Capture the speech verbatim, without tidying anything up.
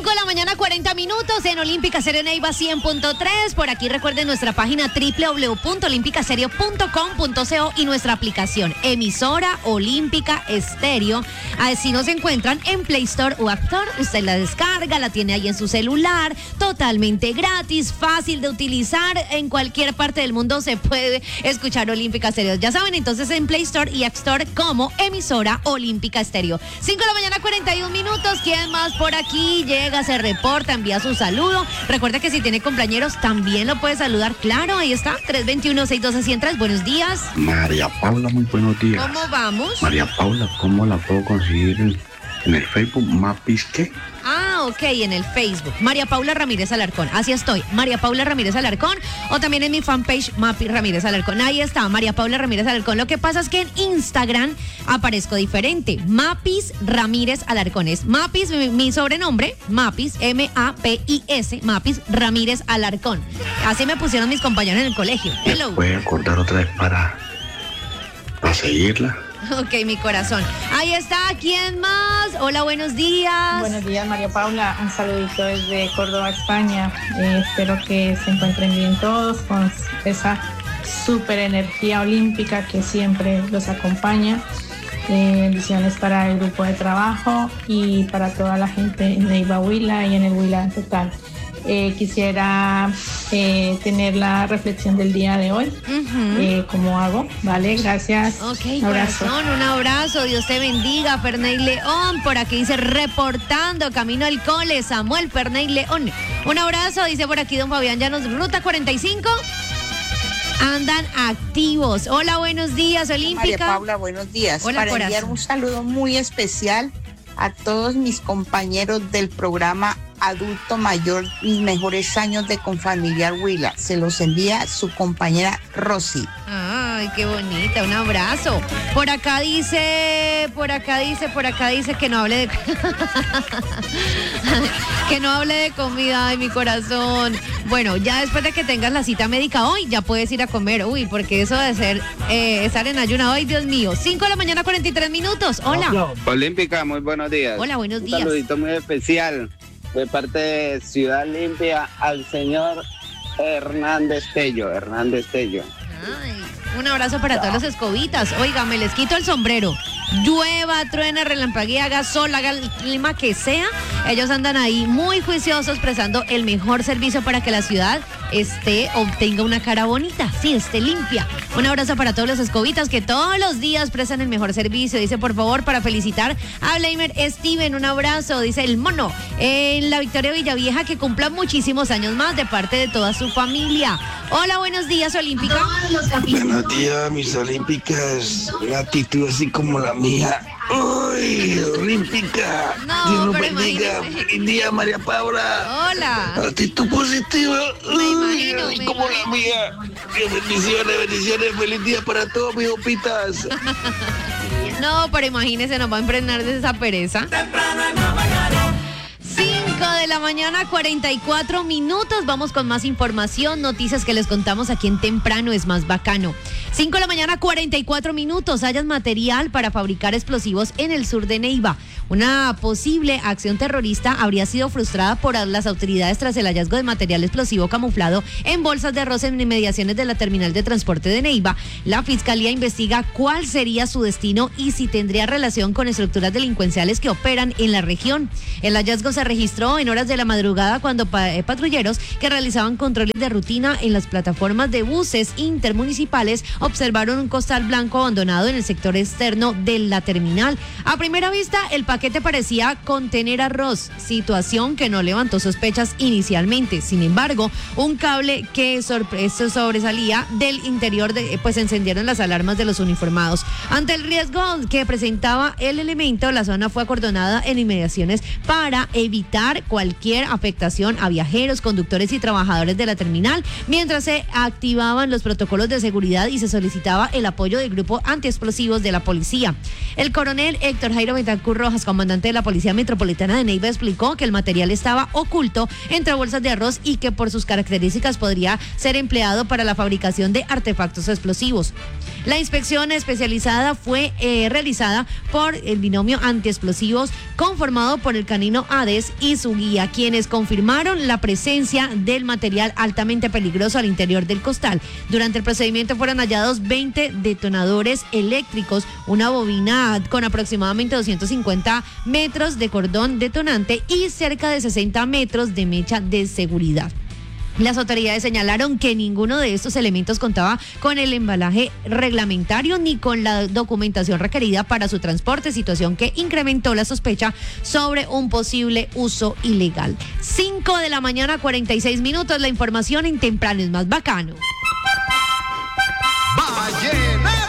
cinco de la mañana, cuarenta minutos en Olímpica Stereo Neiva cien punto tres. Por aquí recuerden nuestra página doble u doble u doble u punto olímpica stereo punto com punto co y nuestra aplicación emisora Olímpica Stereo. Así nos encuentran en Play Store o App Store. Usted la descarga, la tiene ahí en su celular, totalmente gratis, fácil de utilizar. En cualquier parte del mundo se puede escuchar Olímpica Stereo. Ya saben, entonces en Play Store y App Store como emisora Olímpica Stereo. cinco de la mañana, cuarenta y un minutos. ¿Quién más por aquí? Llega, se reporta, envía su saludo. Recuerda que si tiene compañeros también lo puede saludar. Claro, ahí está, tres dos uno, seis uno dos, uno cero tres. Buenos días. María Paula, muy buenos días. ¿Cómo vamos? María Paula, ¿cómo la puedo conseguir en, en el Facebook? ¿Mapis qué? Ah, ok, en el Facebook. María Paula Ramírez Alarcón. Así estoy. María Paula Ramírez Alarcón. O también en mi fanpage, Mapi Ramírez Alarcón. Ahí está, María Paula Ramírez Alarcón. Lo que pasa es que en Instagram aparezco diferente. Mapis Ramírez Alarcón. Es Mapis, mi, mi sobrenombre, Mapis, M A P I S, Mapis Ramírez Alarcón. Así me pusieron mis compañeros en el colegio. Hello. ¿Me puede acordar otra vez para, para seguirla? Ok, mi corazón. Ahí está, ¿quién más? Hola, buenos días. Buenos días, María Paula. Un saludito desde Córdoba, España. Eh, espero que se encuentren bien todos con esa super energía olímpica que siempre los acompaña. Eh, bendiciones para el grupo de trabajo y para toda la gente en Neiva Huila y en el Huila en total. Eh, quisiera eh, tener la reflexión del día de hoy. Uh-huh. eh, ¿Cómo hago? Vale, gracias. Ok, un abrazo. Corazón, un abrazo. Dios te bendiga. Ferney León, por aquí dice, reportando, camino al cole, Samuel Ferney León. Un abrazo, dice por aquí don Fabián Llanos, Ruta cuarenta y cinco. Andan activos. Hola, buenos días, Olímpica. María Paula, buenos días. Hola, para corazón. enviar un saludo muy especial a todos mis compañeros del programa Adulto Mayor, mis mejores años de Confamiliar Huila. Se los envía su compañera Rosy. Ay, qué bonita, un abrazo. Por acá dice, por acá dice, por acá dice que no hable de que no hable de comida, ay, mi corazón. Bueno, ya después de que tengas la cita médica hoy, ya puedes ir a comer. Uy, porque eso de ser eh, estar en ayuno, ay, Dios mío. cinco de la mañana, cuarenta y tres minutos. Hola. Olímpica, muy buenos días. Hola, buenos días. Un saludito muy especial de parte de Ciudad Limpia al señor Hernández Tello, Hernández Tello. Ay, un abrazo para todos los escobitas. Oiga, me les quito el sombrero. Llueva, truena, relampaguee, haga sol, haga el clima que sea. Ellos andan ahí muy juiciosos prestando el mejor servicio para que la ciudad esté, obtenga una cara bonita, sí, esté limpia. Un abrazo para todos los escobitas que todos los días prestan el mejor servicio. Dice, por favor, para felicitar a Blamer Steven, un abrazo, dice el mono, en la Victoria Villavieja, que cumpla muchísimos años más de parte de toda su familia. Hola, buenos días, Olímpica. Buenos días, mis olímpicas. Una actitud así como la mía. ¡Uy, Olímpica! No, Dios nos pero bendiga. imagínese. Feliz día, María Paula. Hola. Actitud positiva. Me imagino, Uy, me como imagino. la mía. Dios, bendiciones, bendiciones. Feliz día para todos, mis opitas. No, pero imagínese, nos va a impregnar de esa pereza. cinco de la mañana, cuarenta y cuatro minutos. Vamos con más información, noticias que les contamos aquí en Temprano es Más Bacano. cinco de la mañana, cuarenta y cuatro minutos. Hallan material para fabricar explosivos en el sur de Neiva. Una posible acción terrorista habría sido frustrada por las autoridades tras el hallazgo de material explosivo camuflado en bolsas de arroz en inmediaciones de la terminal de transporte de Neiva. La fiscalía investiga cuál sería su destino y si tendría relación con estructuras delincuenciales que operan en la región. El hallazgo se registró en horas de la madrugada cuando pa- eh, patrulleros que realizaban controles de rutina en las plataformas de buses intermunicipales observaron un costal blanco abandonado en el sector externo de la terminal. A primera vista, el paquete parecía contener arroz, situación que no levantó sospechas inicialmente. Sin embargo, un cable que sorpre- sobresalía del interior, de, pues encendieron las alarmas de los uniformados. Ante el riesgo que presentaba el elemento, la zona fue acordonada en inmediaciones para evitar cualquier afectación a viajeros, conductores y trabajadores de la terminal, mientras se activaban los protocolos de seguridad y se solicitaba el apoyo del grupo antiexplosivos de la policía. El coronel Héctor Jairo Betancur Rojas, comandante de la Policía Metropolitana de Neiva, explicó que el material estaba oculto entre bolsas de arroz y que por sus características podría ser empleado para la fabricación de artefactos explosivos. La inspección especializada fue eh, realizada por el binomio antiexplosivos conformado por el canino Hades y su guía, quienes confirmaron la presencia del material altamente peligroso al interior del costal. Durante el procedimiento fueron hallados veinte detonadores eléctricos, una bobina con aproximadamente doscientos cincuenta metros de cordón detonante y cerca de sesenta metros de mecha de seguridad. Las autoridades señalaron que ninguno de estos elementos contaba con el embalaje reglamentario ni con la documentación requerida para su transporte, situación que incrementó la sospecha sobre un posible uso ilegal. cinco de la mañana, cuarenta y seis minutos, la información en Temprano es más bacano. Vallenato.